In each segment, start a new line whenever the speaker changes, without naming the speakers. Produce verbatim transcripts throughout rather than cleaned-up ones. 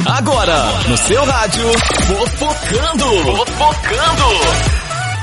Agora, no seu rádio, Fofocando. Fofocando.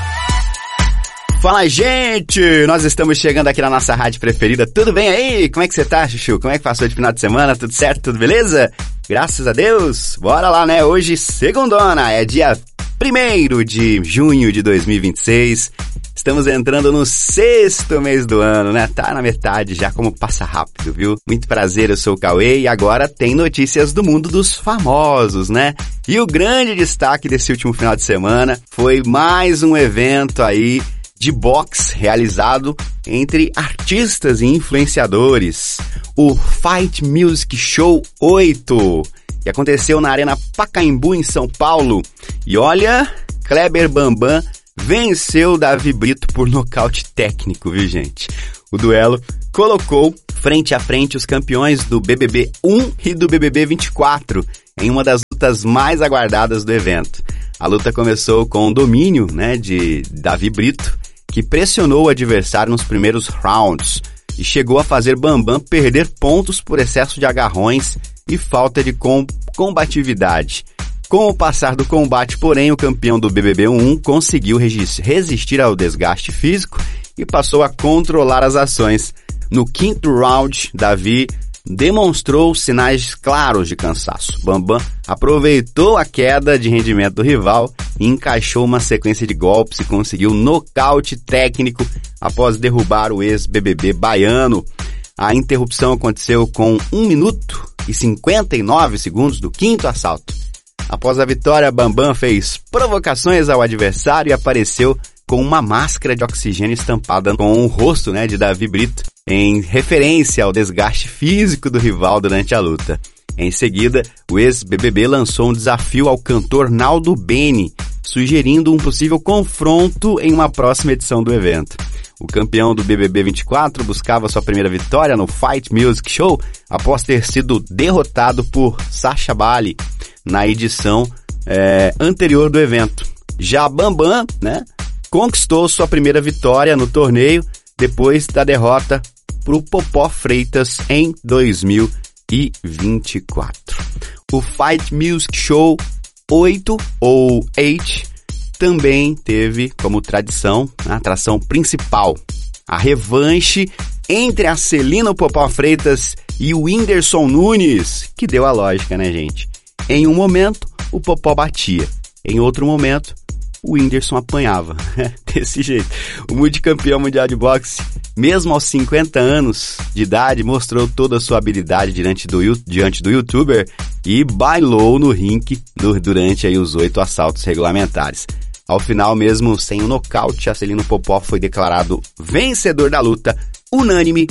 Fala, gente! Nós estamos chegando aqui na nossa rádio preferida. Tudo bem aí? Como é que você tá, Chuchu? Como é que passou de final de semana? Tudo certo? Tudo beleza? Graças a Deus! Bora lá, né? Hoje, segundona, é dia primeiro de junho de dois mil e vinte e seis. Estamos entrando no sexto mês do ano, né? Tá na metade já, como passa rápido, viu? Muito prazer, eu sou o Cauê e agora tem notícias do mundo dos famosos, né? E o grande destaque desse último final de semana foi mais um evento aí de boxe realizado entre artistas e influenciadores. O Fight Music Show oito, que aconteceu na Arena Pacaembu, em São Paulo. E olha, Kleber Bambam venceu Davi Brito por nocaute técnico, viu, gente? O duelo colocou frente a frente os campeões do B B B um e do B B B vinte e quatro em uma das lutas mais aguardadas do evento. A luta começou com o domínio, né, de Davi Brito, que pressionou o adversário nos primeiros rounds e chegou a fazer Bambam perder pontos por excesso de agarrões e falta de com- combatividade. Com o passar do combate, porém, o campeão do B B B um conseguiu resistir ao desgaste físico e passou a controlar as ações. No quinto round, Davi demonstrou sinais claros de cansaço. Bambam aproveitou a queda de rendimento do rival e encaixou uma sequência de golpes e conseguiu nocaute técnico após derrubar o ex-B B B baiano. A interrupção aconteceu com um minuto e cinquenta e nove segundos do quinto assalto. Após a vitória, Bambam fez provocações ao adversário e apareceu com uma máscara de oxigênio estampada com o rosto, né, de Davi Brito, em referência ao desgaste físico do rival durante a luta. Em seguida, o ex-B B B lançou um desafio ao cantor Naldo Bene, sugerindo um possível confronto em uma próxima edição do evento. O campeão do B B B vinte e quatro buscava sua primeira vitória no Fight Music Show após ter sido derrotado por Sacha Bali na edição é, anterior do evento. Já Bambam, né, conquistou sua primeira vitória no torneio depois da derrota para o Popó Freitas em dois mil e vinte e quatro. O Fight Music Show oito, ou oito, também teve como tradição a atração principal, a revanche entre a Celina Popó Freitas e o Whindersson Nunes, que deu a lógica, né, gente? Em um momento, o Popó batia. Em outro momento, o Whindersson apanhava. Desse jeito. O multicampeão mundial de boxe, mesmo aos cinquenta anos de idade, mostrou toda a sua habilidade diante do, diante do youtuber e bailou no ringue durante aí os oito assaltos regulamentares. Ao final, mesmo sem o nocaute, a Celina Popó foi declarado vencedor da luta, unânime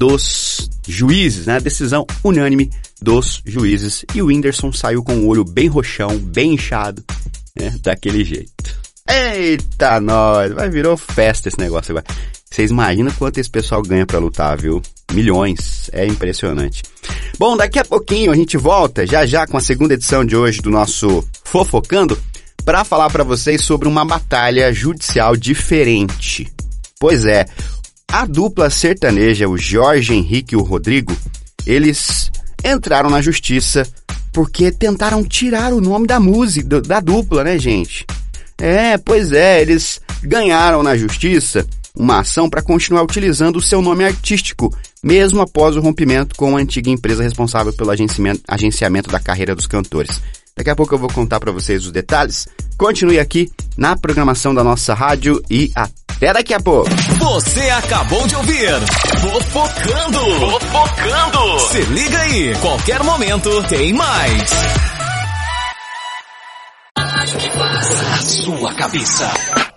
dos juízes, né? Decisão unânime dos juízes. E o Whindersson saiu com o olho bem roxão, bem inchado, né? Daquele jeito. Eita, nós! Vai virou festa esse negócio agora. Vocês imaginam quanto esse pessoal ganha pra lutar, viu? Milhões. É impressionante. Bom, daqui a pouquinho a gente volta, já já, com a segunda edição de hoje do nosso Fofocando, para falar para vocês sobre uma batalha judicial diferente. Pois é, a dupla sertaneja, o Jorge Henrique e o Rodrigo, eles entraram na justiça porque tentaram tirar o nome da música, da dupla, né, gente? É, pois é, eles ganharam na justiça uma ação para continuar utilizando o seu nome artístico, mesmo após o rompimento com a antiga empresa responsável pelo agenciamento, agenciamento da carreira dos cantores. Daqui a pouco eu vou contar para vocês os detalhes. Continue aqui na programação da nossa rádio e até daqui a pouco.
Você acabou de ouvir Fofocando. Fofocando. Se liga aí, qualquer momento tem mais. A sua cabeça.